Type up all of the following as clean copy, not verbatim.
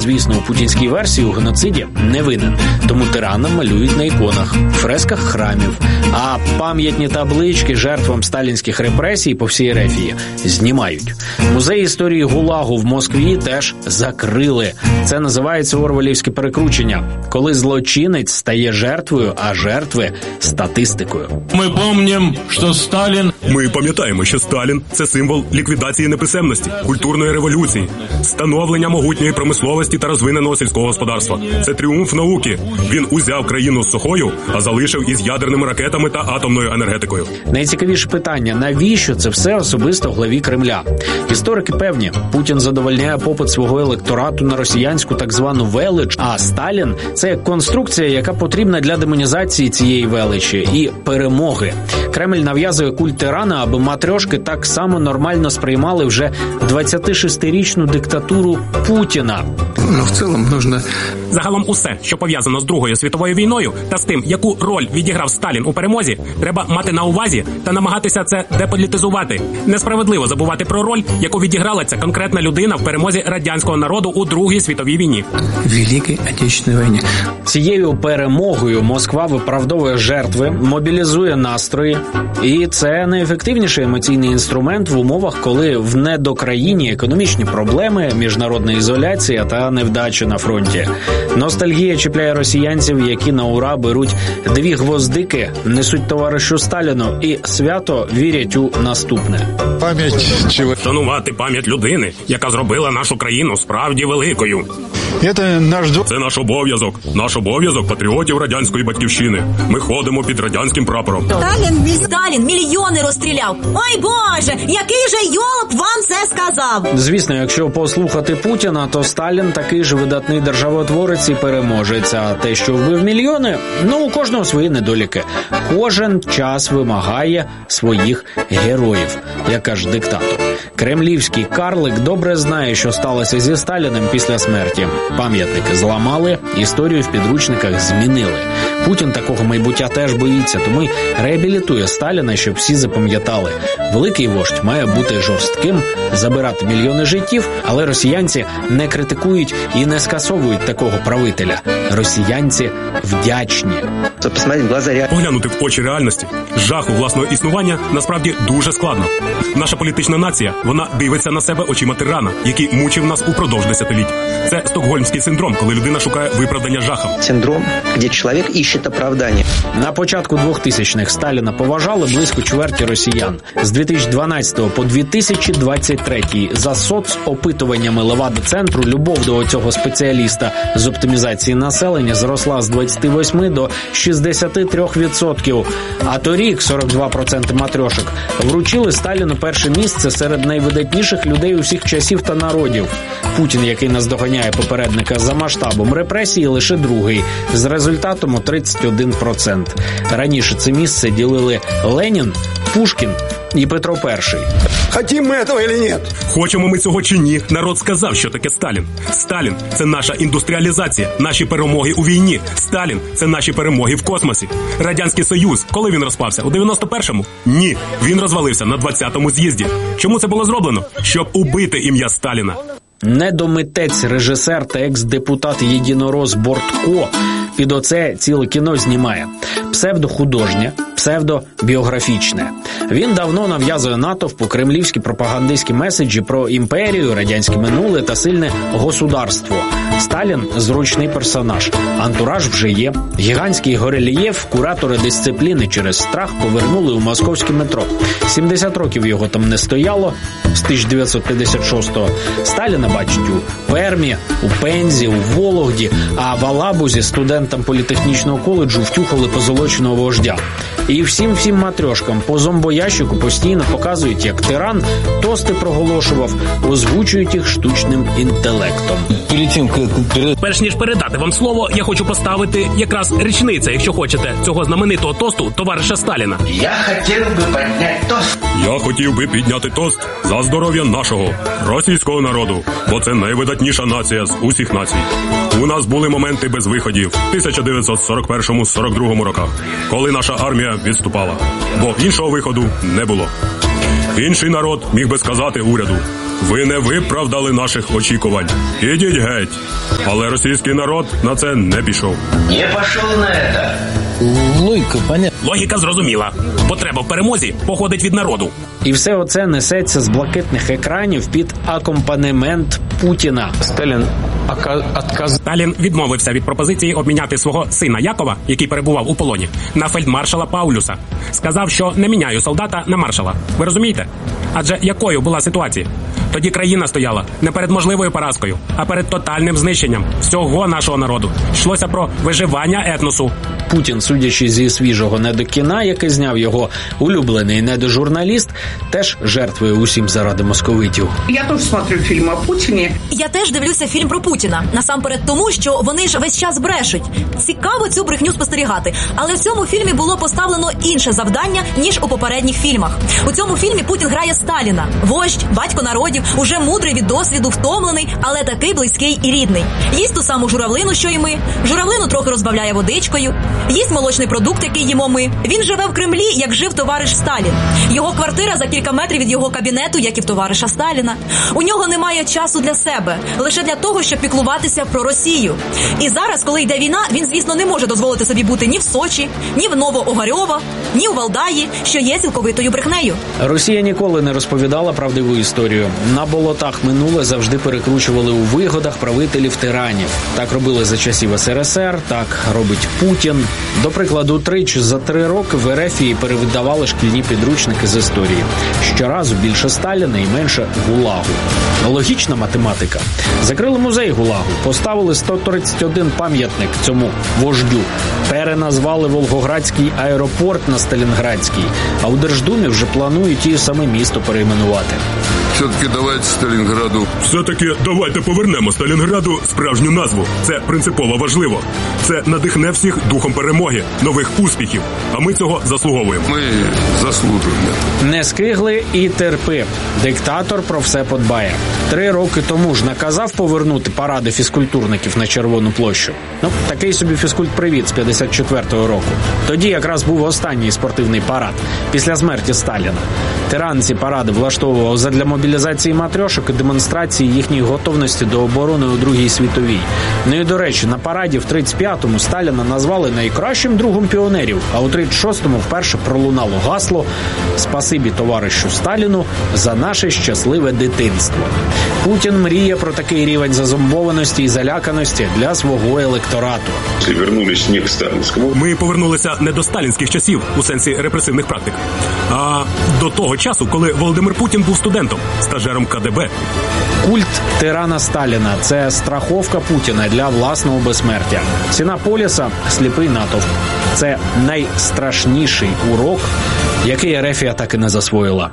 звісно, у путінській версії у геноциді не винен. Тому тирана малюють на іконах, фресках храмів. А пам'ятні таблички жертвам сталінських репресій по всій Ерефії знімають. Музей історії ГУЛАГу в Москві теж закрили. Це називається орвелівське перекручення, коли злочинець стає жертвою, а жертви – статистикою. Ми пам'ятаємо, що Сталін – це символ ліквідації неписемності, культурної революції, становлення могутньої промисловості та розвиненого сільського господарства. Це тріумф науки. Він узяв країну з сухою, а залишив із ядерними ракетами та атомною енергетикою. Найцікавіше питання – навіщо це все особисто главі Кремля? Історики певні, Путін задовольняє попит свого електорату на росіянську так звану велич, а Сталін – це конструкція, яка потрібна для демонізації цієї величі і перемоги. Кремль нав'язує культ тирана, аби матрьошки так само нормально сприймали вже 26-річну диктатуру Путіна. В цілому нужно... Загалом усе, що пов'язано з Другою світовою війною та з тим, яку роль відіграв Сталін у перемозі, треба мати на увазі та намагатися це деполітизувати. Несправедливо забувати про роль, яку відіграла ця конкретна людина в перемозі радянського народу у Другій світовій війні. Великій Отечественній війні. Цією перемогою Москва виправдовує жертви, мобілізує настрої. І це найефективніший емоційний інструмент в умовах, коли в недокраїні економічні проблеми, міжнародна ізоляція та невдачі на фронті. Ностальгія чіпляє росіянців, які на ура беруть 2 гвоздики, несуть товаришу Сталіну і свято вірять у наступне. Шанувати пам'ять людини, яка зробила нашу країну справді великою. Це наш обов'язок. Наш обов'язок патріотів радянської батьківщини. Ми ходимо під радянським прапором. Сталін мільйони розстріляв. Ой, Боже, який же йолоп вам це сказав? Звісно, якщо послухати Путіна, то Сталін такий же видатний державотворець і переможець. А те, що вбив мільйони, у кожного свої недоліки. Кожен час вимагає своїх героїв, як каже диктатор. Кремлівський карлик добре знає, що сталося зі Сталіним після смерті. Пам'ятники зламали, історію в підручниках змінили. Путін такого майбуття теж боїться, тому й реабілітує Сталіна, щоб всі запам'ятали. Великий вождь має бути жорстким, забирати мільйони життів, але росіянці не критикують і не скасовують такого правителя. Росіянці вдячні. Поглянути в очі реальності, жаху власного існування насправді дуже складно. Наша політична нація, вона дивиться на себе очима тирана, який мучив нас упродовж десятиліть. Це стокгольмський синдром, коли людина шукає виправдання жахам. Синдром, де чоловік іще оправдання. На початку 2000-х Сталіна поважали близько чверті росіян. З 2012 по 2023 за соцопитуваннями Левада-центру любов до цього спеціаліста з оптимізації населення зросла з 28 до 63%. А торік 42% матрьошок вручили Сталіну перше місце серед найвидатніших людей усіх часів та народів. Путін, який наздоганяє попередника за масштабом репресії, лише другий, з результатом у 31%. Раніше це місце ділили Ленін, Пушкін і Петро І. Хотим ми цього чи ні? Хочемо ми цього чи ні, народ сказав, що таке Сталін. Сталін – це наша індустріалізація, наші перемоги у війні. Сталін – це наші перемоги в космосі. Радянський Союз, коли він розпався? У 91-му? Ні, він розвалився на 20-му з'їзді. Чому це було зроблено? Щоб убити ім'я Сталіна. Недомитець, режисер та екс-депутат Єдинорос Бортко під оце ціле кіно знімає. Псевдохудожнє, псевдобіографічне. Він давно нав'язує натовпу кремлівські пропагандистські меседжі про імперію, радянське минуле та сильне государство. Сталін – зручний персонаж. Антураж вже є. Гігантський горельєф куратори дисципліни через страх повернули у московське метро. 70 років його там не стояло з 1956-го. Сталіна бачать у Пермі, у Пензі, у Вологді, а в Алабузі студентам політехнічного коледжу втюхали позолоченого вождя. І всім матрьошкам по зомбоящику постійно показують, як тиран тости проголошував, озвучують їх штучним інтелектом. Перш ніж передати вам слово, я хочу поставити якраз річниця, якщо хочете, цього знаменитого тосту товариша Сталіна. Я хотів би підняти тост за здоров'я нашого російського народу, бо це найвидатніша нація з усіх націй. У нас були моменти без виходів в 1941-42 роках, коли наша армія відступала, бо іншого виходу не було. Інший народ міг би сказати уряду: Ви не виправдали наших очікувань. Ідіть геть. Але російський народ на це не пішов. Не пішов на це. Логика понятна. Логіка зрозуміла. Потреба в перемозі походить від народу. І все оце несеться з блакитних екранів під акомпанемент Путіна. Сталін відмовився від пропозиції обміняти свого сина Якова, який перебував у полоні, на фельдмаршала Паулюса. Сказав, що не міняю солдата на маршала. Ви розумієте? Адже якою була ситуація? Тоді країна стояла не перед можливою поразкою, а перед тотальним знищенням всього нашого народу. Йшлося про виживання етносу. Путін, судячи зі свіжого недокіна, яке зняв його улюблений недожурналіст, теж жертвує усім заради московитів. Я теж смотрю фільм о Путіні. Я теж дивлюся фільм про Путіна. Насамперед тому, що вони ж весь час брешуть. Цікаво цю брехню спостерігати. Але в цьому фільмі було поставлено інше завдання, ніж у попередніх фільмах. У цьому фільмі Путін грає Сталіна. Вождь, батько народів, уже мудрий від досвіду, втомлений, але такий близький і рідний. Їсть ту саму журавлину, що й ми. Журавлину трохи розбавляє водичкою. Їсть молочний продукт, який їмо ми. Він живе в Кремлі, як жив товариш Сталін. Його квартира за кілька метрів від його кабінету, як і в товариша Сталіна. У нього немає часу для себе, лише для того, щоб піклуватися про Росію. І зараз, коли йде війна, він, звісно, не може дозволити собі бути ні в Сочі, ні в Новоогарьово, ні у Валдаї, що є цілковитою брехнею. Росія ніколи не розповідала правдиву історію. На болотах минуле завжди перекручували у вигодах правителів-тиранів. Так робили за часів СРСР, так робить Путін. До прикладу, тричі за 3 роки в Ерефії перевидавали шкільні підручники з історії. Щоразу більше Сталіна і менше ГУЛАГу. Логічна математика. Закрили музей ГУЛАГу, поставили 131 пам'ятник цьому вождю, переназвали Волгоградський аеропорт на Сталінградський, а у Держдумі вже планують і саме місто перейменувати. Все-таки давайте Сталінграду. Все-таки давайте повернемо Сталінграду справжню назву. Це принципово важливо. Це надихне всіх духом перемоги, нових успіхів. А ми цього заслуговуємо. Ми заслужуємо. Не скигли і терпи. Диктатор про все подбає. 3 роки тому ж наказав повернути паради фізкультурників на Червону площу. Такий собі фізкультпривіт з 54-го року. Тоді якраз був останній спортивний парад після смерті Сталіна. Тиран ці паради влаштовував задля мобілізації матрьошок і демонстрації їхньої готовності до оборони у Другій світовій. І, до речі, на параді в 35-му Сталіна назвали найкращим другом піонерів, а у 36-му вперше пролунало гасло «Спасибі товаришу Сталіну за наше щасливе дитинство». Путін мріє про такий рівень зазомбованості і заляканості для свого електорату. Ми повернулися не до сталінських часів у сенсі репресивних практик, а до того часу, коли Володимир Путін був студентом, стажером КДБ. Культ тирана Сталіна – це страховка Путіна для власного безсмертя. Ціна поліса – сліпий натовп. Це найстрашніший урок, який Ерефія так і не засвоїла.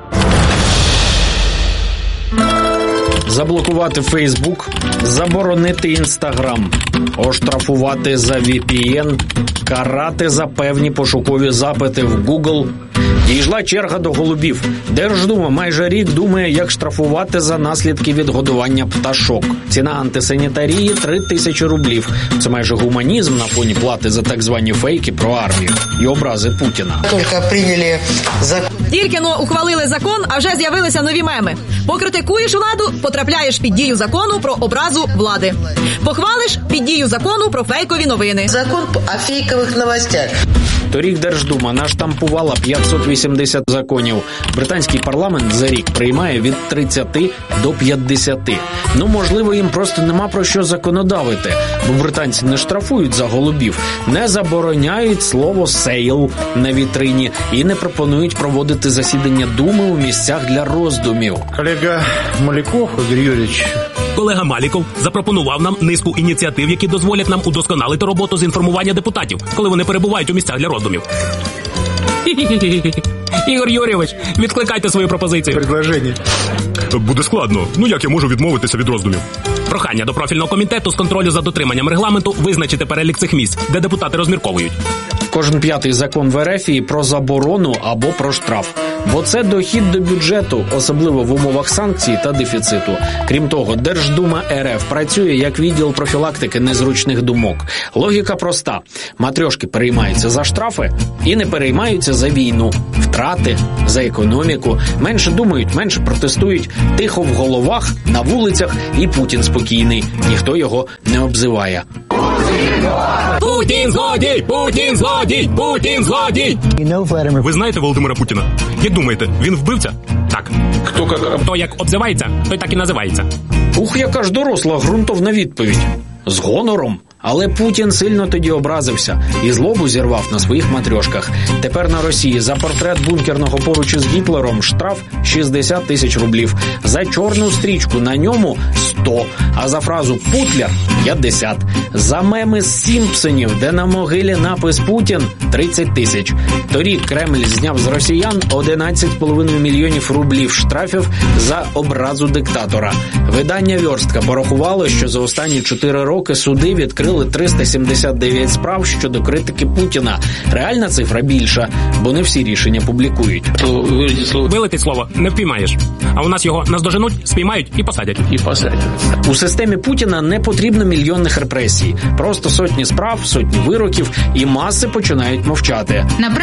Заблокувати Фейсбук, заборонити Інстаграм, оштрафувати за VPN, карати за певні пошукові запити в Google. Дійшла черга до голубів. Держдума майже рік думає, як штрафувати за наслідки від годування пташок. Ціна антисанітарії – 3000 рублів. Це майже гуманізм на фоні плати за так звані фейки про армію і образи Путіна. Тільки-но ухвалили закон, а вже з'явилися нові меми. Покритикуєш владу – потрапляєш під дію закону про образу влади. Похвалиш – під дію закону про фейкові новини. Закон о фейкових новостях. Торік Держдума наштампувала 580 законів. Британський парламент за рік приймає від 30 до 50. Можливо, їм просто нема про що законодавити, бо британці не штрафують за голубів, не забороняють слово «сейл» на вітрині і не пропонують проводити засідання Думи у місцях для роздумів. Колега Маліков, Ігор Юрійович. Колега Маліков запропонував нам низку ініціатив, які дозволять нам удосконалити роботу з інформування депутатів, коли вони перебувають у місцях для роздумів. Ігор Юрійович, відкликайте свою пропозицію. Предложення. Буде складно. Як я можу відмовитися від роздумів? Прохання до профільного комітету з контролю за дотриманням регламенту визначити перелік цих місць, де депутати розмірковують. Кожен п'ятий закон в РФ про заборону або про штраф. Бо це дохід до бюджету, особливо в умовах санкцій та дефіциту. Крім того, Держдума РФ працює як відділ профілактики незручних думок. Логіка проста. Матрьошки переймаються за штрафи і не переймаються за війну, втрати, за економіку. Менше думають, менше протестують. Тихо в головах, на вулицях, і Путін спокійний. Ніхто його не обзиває. Путін злодій! Путін злодій! Путін злодій! Ви знаєте Володимира Путіна? Як думаєте, він вбивця? Так. Хто як обзивається, той так і називається. Ух, яка ж доросла ґрунтовна відповідь. З гонором. Але Путін сильно тоді образився і злобу зірвав на своїх матрьошках. Тепер на Росії за портрет бункерного поруч із Гітлером штраф 60 тисяч рублів. За чорну стрічку на ньому 100, а за фразу «Путляр» 50. За меми з Сімпсонів, де на могилі напис «Путін» 30 тисяч. Торік Кремль зняв з росіян 11,5 мільйонів рублів штрафів за образу диктатора. Видання «Вьорстка» порахувало, що за останні 4 роки суди відкрили 379 справ щодо критики Путіна. Реальна цифра більша, бо не всі рішення публікують. Вилетить слово не впіймаєш. А у нас його наздоженуть, спіймають і посадять. У системі Путіна не потрібно мільйонних репресій. Просто сотні справ, сотні вироків, і маси починають мовчати.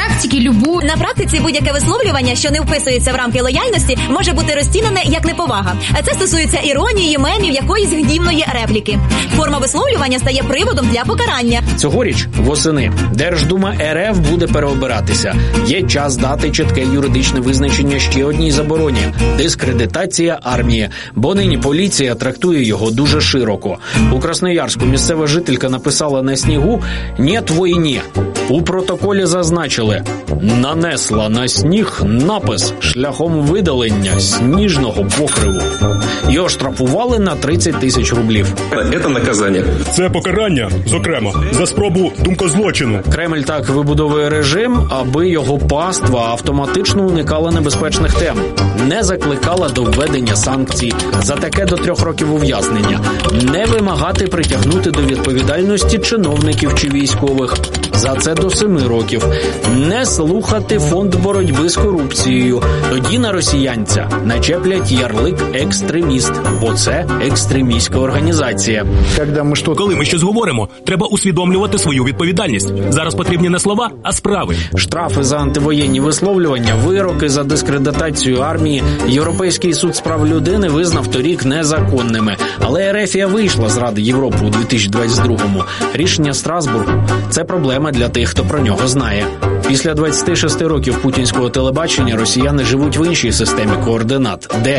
На практиці будь-яке висловлювання, що не вписується в рамки лояльності, може бути розцінене як неповага. Це стосується іронії, мемів, якоїсь гнівної репліки. Форма висловлювання стає приводом для покарання. Цьогоріч, восени, Держдума РФ буде переобиратися. Є час дати чітке юридичне визначення ще одній забороні – дискредитація армії. Бо нині поліція трактує його дуже широко. У Красноярську місцева жителька написала на снігу «Нєт війні». У протоколі зазначили «Нанесла на сніг напис шляхом видалення сніжного покриву». І оштрафували на 30 тисяч рублів. Це наказання. Це покарання, зокрема, за спробу думкозлочину. Кремль так вибудовує режим, аби його паства автоматично уникала небезпечних тем. Не закликала до введення санкцій, за таке до 3 років ув'язнення. Не вимагати притягнути до відповідальності чиновників чи військових. За це до 7 років. Не слухати фонд боротьби з корупцією. Тоді на росіянця начеплять ярлик «екстреміст», бо це екстремістська організація. Коли ми щось говоримо, треба усвідомлювати свою відповідальність. Зараз потрібні не слова, а справи. Штрафи за антивоєнні висловлювання, вироки за дискредитацію армії Європейський суд з прав людини визнав торік незаконними. Але Ерефія вийшла з Ради Європи у 2022-му. Рішення Страсбургу – це проблема для тих, хто про нього знає. Після 26 років путінського телебачення росіяни живуть в іншій системі координат, де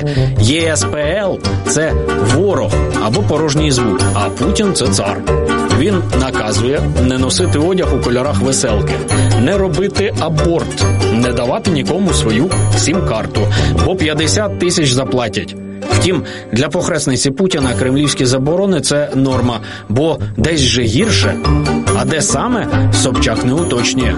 ЄСПЛ – це ворог або порожній звук, а Путін – це цар. Він наказує не носити одяг у кольорах веселки, не робити аборт, не давати нікому свою сім-карту, бо 50 тисяч заплатять. Втім, для похресниці Путіна кремлівські заборони – це норма, бо десь же гірше. А де саме, Собчак не уточнює.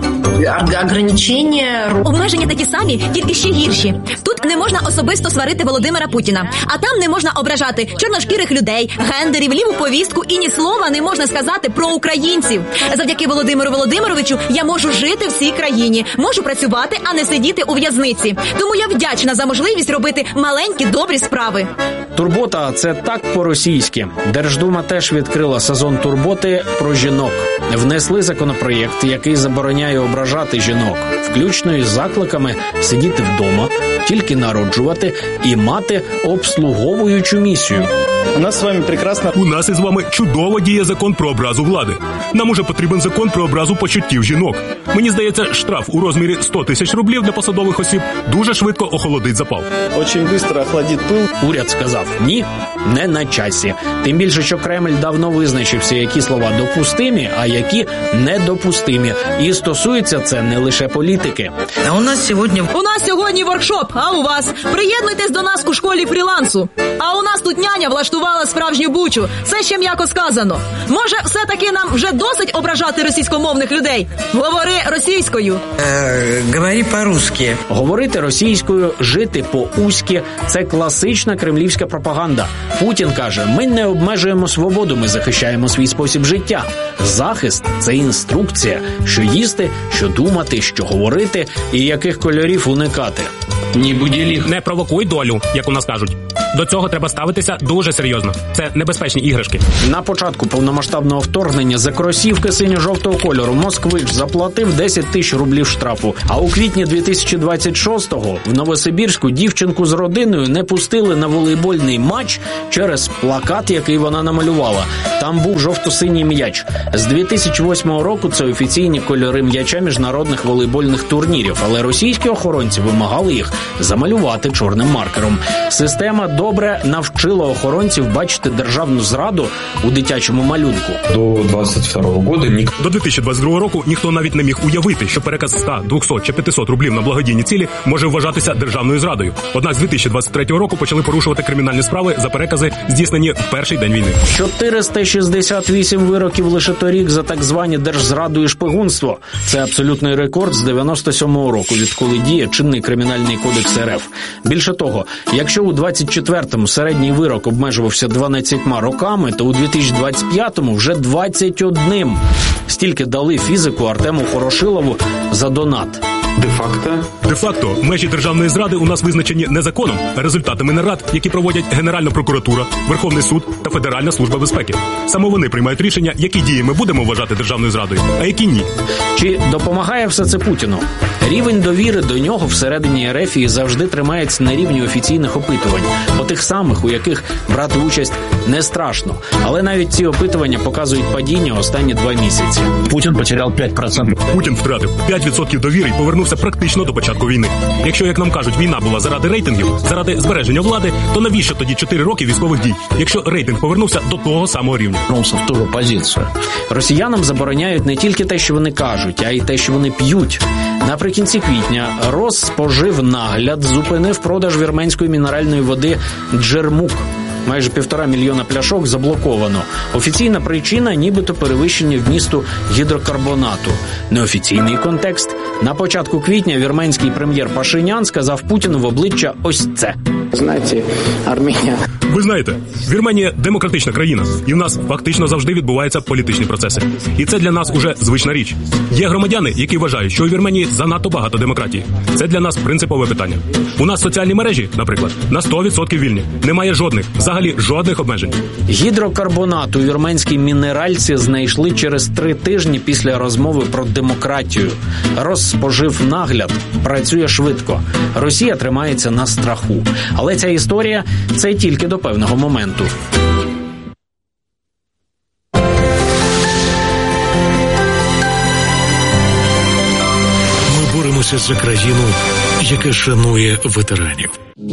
Обмеження такі самі, тільки ще гірші. Тут не можна особисто сварити Володимира Путіна, а там не можна ображати чорношкірих людей, гендерів, ліву повістку і ні слова не можна сказати про українців. Завдяки Володимиру Володимировичу я можу жити в цій країні, можу працювати, а не сидіти у в'язниці. Тому я вдячна за можливість робити маленькі добрі справи. Турбота – це так по-російськи. Держдума теж відкрила сезон турботи про жінок. Внесли законопроєкт, який забороняє ображати жінок, включно із закликами сидіти вдома, тільки народжувати і мати обслуговуючу місію. У нас із вами чудово діє закон про образу влади. Нам уже потрібен закон про образу почуттів жінок. Мені здається, штраф у розмірі 100 тисяч рублів для посадових осіб дуже швидко охолодить запал. Очень швидко охладить пил. Уряд сказав ні, не на часі. Тим більше, що Кремль давно визначився, які слова допустимі, а які недопустимі. І стосується це не лише політики. У нас сьогодні воркшоп, а у вас? Приєднуйтесь до нас у школі фрілансу. А у нас тут няня влаштувала справжню бучу. Це ще м'яко сказано. Може, все-таки нам вже досить ображати російськомовних людей? Говори російською. Говори по-русски. Говорити російською, жити по-уськи – це класична кремлівська кремлівська пропаганда. Путін каже, ми не обмежуємо свободу, ми захищаємо свій спосіб життя. Захист – це інструкція, що їсти, що думати, що говорити і яких кольорів уникати. Не провокуй долю, як у нас кажуть. До цього треба ставитися дуже серйозно. Це небезпечні іграшки. На початку повномасштабного вторгнення за кросівки синьо-жовтого кольору москвич заплатив 10 тисяч рублів штрафу. А у квітні 2026-го в Новосибірську дівчинку з родиною не пустили на волейбольний матч через плакат, який вона намалювала. Там був жовто-синій м'яч. З 2008 року це офіційні кольори м'яча міжнародних волейбольних турнірів, але російські охоронці вимагали їх замалювати чорним маркером. Система добре навчила охоронців бачити державну зраду у дитячому малюнку. До 2022 року ніхто навіть не міг уявити, що переказ 100, 200 чи 500 рублів на благодійні цілі може вважатися державною зрадою. Однак з 2023 року почали порушувати кримінальні справи за перекази, здійснені в перший день війни. 468 вироків лише торік за так звані держзраду і шпигунство. Це абсолютний рекорд з 97-го року, відколи діє чинний кримінальний кодекс РФ. Більше того, якщо у 24-му середній вирок обмежувався 12 роками, то у 2025-му вже 21. Стільки дали фізику Артему Хорошилову за донат. Де-факто, межі державної зради у нас визначені не законом, а результатами нарад, які проводять Генеральна прокуратура, Верховний суд та Федеральна служба безпеки. Саме вони приймають рішення, які дії ми будемо вважати державною зрадою, а які ні. Чи допомагає все це Путіну? Рівень довіри до нього всередині РФ завжди тримається на рівні офіційних опитувань. Отих самих, у яких брати участь не страшно. Але навіть ці опитування показують падіння останні 2 місяці. Путін потеряв 5%. Путін втратив 5% довіри і повернувся практично до початку війни. Якщо, як нам кажуть, війна була заради рейтингів, заради збереження влади, то навіщо тоді 4 роки військових дій, якщо рейтинг повернувся до того самого рівня? В ту ж позицію. Росіянам забороняють не тільки те, що вони кажуть, а й те, що вони п'ють. Наприкінці квітня Розспоживнагляд зупинив продаж вірменської мінеральної води «Джермук». Майже 1,5 мільйона пляшок заблоковано. Офіційна причина – нібито перевищення вмісту гідрокарбонату. Неофіційний контекст – на початку квітня вірменський прем'єр Пашинян сказав Путіну в обличчя ось це. Ви знаєте, Вірменія – демократична країна, і в нас фактично завжди відбуваються політичні процеси. І це для нас уже звична річ. Є громадяни, які вважають, що у Вірменії занадто багато демократії. Це для нас принципове питання. У нас соціальні мережі, наприклад, на 100% вільні. Немає жодних, взагалі жодних обмежень. Гідрокарбонат у вірменській мінеральці знайшли через 3 тижні після розмови про демократію. Розспоживнагляд працює швидко. Росія тримається на страху. Але ця історія – це тільки до певного моменту. Ми боремося за країну, яка шанує ветеранів.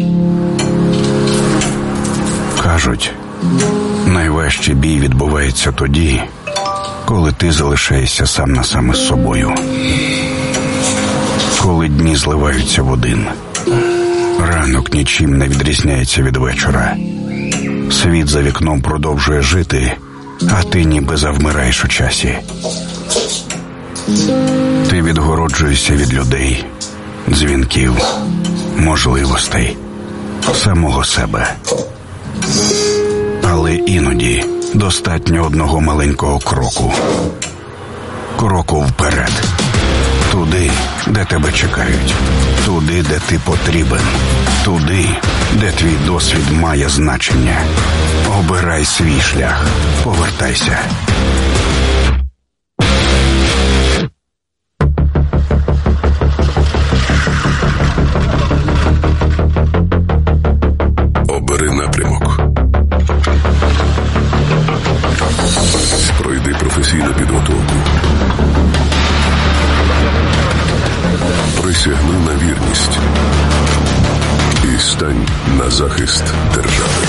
Кажуть, найважчий бій відбувається тоді, коли ти залишаєшся сам на сам із собою. Коли дні зливаються в один. Ранок нічим не відрізняється від вечора. Світ за вікном продовжує жити, а ти ніби завмираєш у часі. Ти відгороджуєшся від людей, дзвінків, можливостей, самого себе. Але іноді достатньо одного маленького кроку. Кроку вперед. Туди, де тебе чекають. Туди, де ти потрібен. Туди, де твій досвід має значення. Обирай свій шлях. Повертайся. Обери напрямок. Пройди професійну підготовку. Присягни на вірність і стань на захист держави.